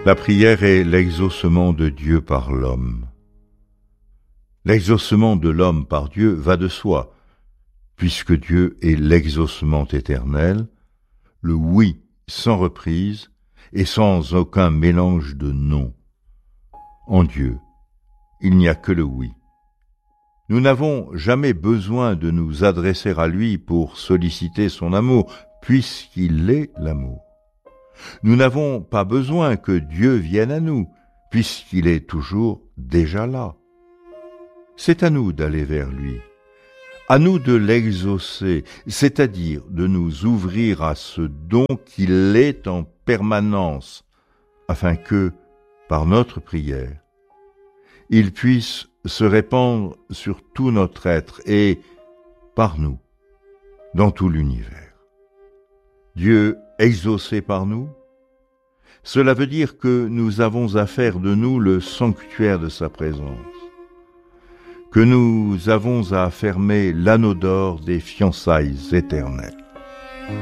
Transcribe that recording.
La prière est l'exaucement de Dieu par l'homme. L'exaucement de l'homme par Dieu va de soi, puisque Dieu est l'exaucement éternel, le oui sans reprise et sans aucun mélange de non. En Dieu, il n'y a que le oui. Nous n'avons jamais besoin de nous adresser à lui pour solliciter son amour, puisqu'il est l'amour. Nous n'avons pas besoin que Dieu vienne à nous, puisqu'il est toujours déjà là. C'est à nous d'aller vers lui, à nous de l'exaucer, c'est-à-dire de nous ouvrir à ce don qu'il est en permanence, afin que, par notre prière, il puisse se répandre sur tout notre être et, par nous, dans tout l'univers. Dieu exaucé par nous, cela veut dire que nous avons à faire de nous le sanctuaire de sa présence, que nous avons à fermer l'anneau d'or des fiançailles éternelles.